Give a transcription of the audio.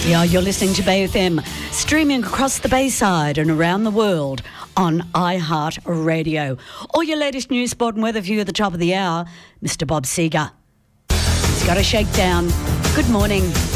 Yeah, you're listening to Bay FM, streaming across the Bayside and around the world on iHeart Radio. All your latest news, sport and weather view at the top of the hour, Mr. Bob Seeger. He's got a shakedown. Good morning.